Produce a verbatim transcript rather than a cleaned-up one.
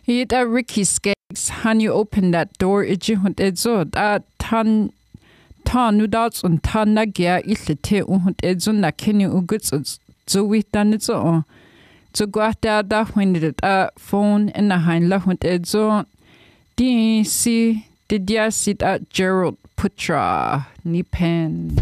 Hit a Ricky Skeggs, han you open that door, iji hunt edzo, da tan tan nudats und tan nagia itlete und edzo na kenny uguts so we done it so. So go da da when it a phone in the hind la hunt edzo. Di si did ya sit at Gerald Putra ni pen.